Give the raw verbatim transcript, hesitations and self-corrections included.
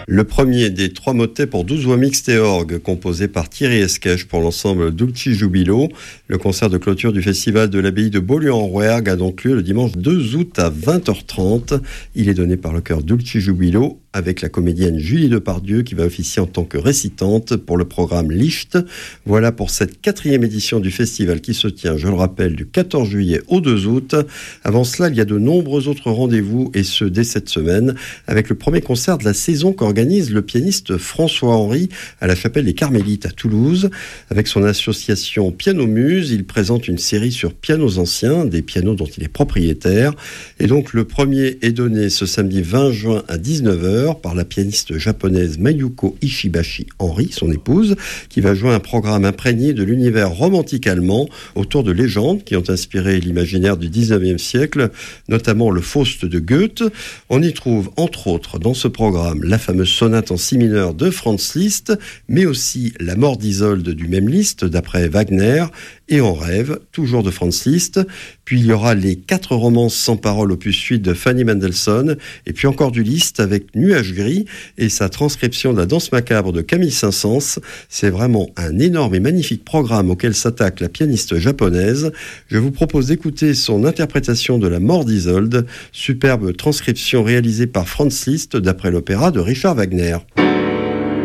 Le premier des trois motets pour douze voix mixtes et orgue, composé par Thierry Esquèche pour l'ensemble Dulci Jubilo. Le concert de clôture du festival de l'abbaye de Beaulieu-en-Rouergue a donc lieu le dimanche deux août à vingt heures trente. Il est donné par le chœur Dulci Jubilo avec la comédienne Julie Depardieu qui va officier en tant que récitante pour le programme Licht. Voilà pour cette quatrième édition du festival qui se tient, je le rappelle, du quatorze juillet au deux août. Avant cela, il y a de nombreux autres rendez-vous et ce dès cette semaine avec le premier concert de la saison qu'organise le pianiste François Henry à la chapelle des Carmélites à Toulouse. Avec son association Piano Muse, il présente une série sur pianos anciens, des pianos dont il est propriétaire. Et donc le premier est donné ce samedi vingt juin à dix-neuf heures par la pianiste japonaise Mayuko Ishibashi Henry, son épouse, qui va jouer un programme imprégné de l'univers romantique allemand autour de légendes qui ont inspiré l'imaginaire du dix-neuvième siècle, notamment le Faust de Goethe. On y trouve entre autres dans ce programme la fameuse sonate en si mineur de Franz Liszt, mais aussi La mort d'Isolde du même Liszt d'après Wagner, et En rêve, toujours de Franz Liszt. Puis il y aura les quatre romances sans parole opus huit de Fanny Mendelssohn, et puis encore du Liszt avec Nuage gris et sa transcription de la danse macabre de Camille Saint-Saëns. C'est vraiment un énorme et magnifique programme auquel s'attaque la pianiste japonaise. Je vous propose d'écouter son interprétation de La mort d'Isolde, superbe transcription réalisée par Franz Liszt d'après l'opéra de Richard Wagner.